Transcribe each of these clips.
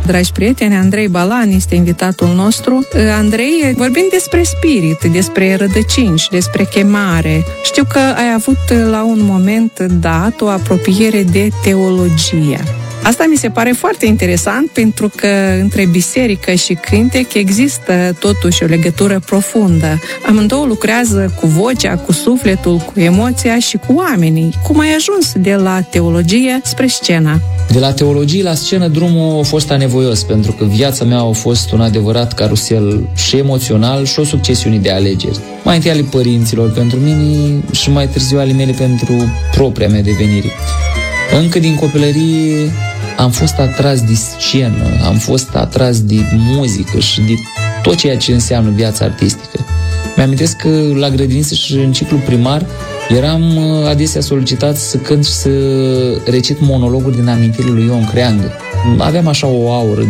Dragi prieteni, Andrei Balan este invitatul nostru. Andrei, vorbim despre spirit, despre rădăcini și despre chemare. Știu că ai avut la un moment dat o apropiere de teologie. Asta mi se pare foarte interesant pentru că între biserică și cântec există totuși o legătură profundă. Amândouă lucrează cu vocea, cu sufletul, cu emoția și cu oamenii. Cum ai ajuns de la teologie spre scenă? De la teologie la scenă drumul a fost anevoios, pentru că viața mea a fost un adevărat carusel și emoțional și o succesiune de alegeri. Mai întâi ale părinților pentru mine și mai târziu ale mele pentru propria mea devenire. Încă din copilărie am fost atras de scenă, am fost atras de muzică și de tot ceea ce înseamnă viața artistică. Mi-amintesc că la grădiniță și în ciclu primar eram adesea solicitat să cânt și să recit monologuri din amintirile lui Ion Creangă. Aveam așa o aură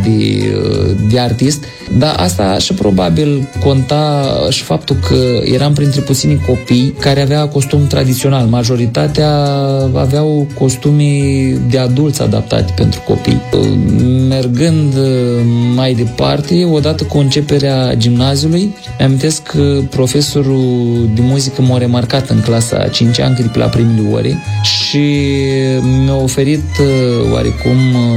de artist, dar asta și probabil conta și faptul că eram printre puțini copii care aveau costum tradițional. Majoritatea aveau costume de adulți adaptate pentru copii. Mergând mai departe, odată cu începerea gimnaziului, mi-amintesc că profesorul de muzică m-a remarcat în clasa 5-a, încă de pe la primele ore, și mi-a oferit oarecum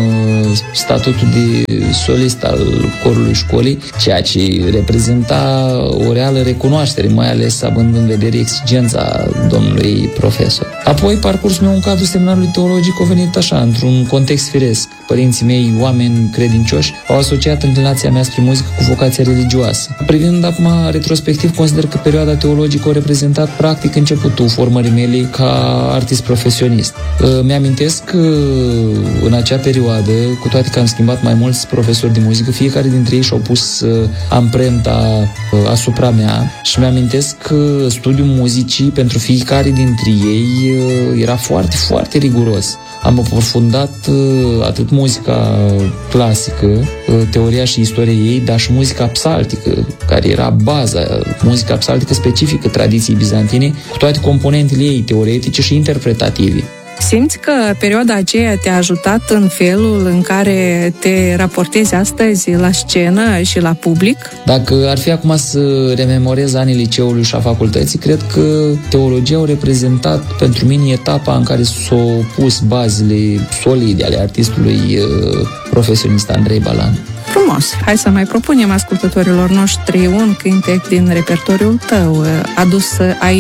statutul de solist al corului școlii, ceea ce reprezenta o reală recunoaștere, mai ales având în vedere exigența domnului profesor. Apoi, parcursul meu în cadrul seminarului teologic a venit așa, într-un context firesc. Părinții mei, oameni credincioși, au asociat înclinația mea spre muzică cu vocația religioasă. Privind acum retrospectiv, consider că perioada teologică a reprezentat practic începutul formării mele ca artist profesionist. Mi-amintesc că în acea perioadă, cu toate că am schimbat mai mulți profesori de muzică, fiecare dintre ei și-au pus amprenta asupra mea și mi-amintesc că studiul muzicii pentru fiecare dintre ei era foarte, foarte riguros. Am aprofundat atât muzica clasică, teoria și istoria ei, dar și muzica psaltică, care era baza, muzica psaltică specifică tradiției bizantine, cu toate componentele ei teoretice și interpretative. Simți că perioada aceea te-a ajutat în felul în care te raportezi astăzi la scenă și la public? Dacă ar fi acum să rememorez anii liceului și a facultății, cred că teologia a reprezentat pentru mine etapa în care s-au pus bazele solide ale artistului profesionist Andrei Balan. Frumos! Hai să mai propunem ascultătorilor noștri un cântec din repertoriul tău, adus aici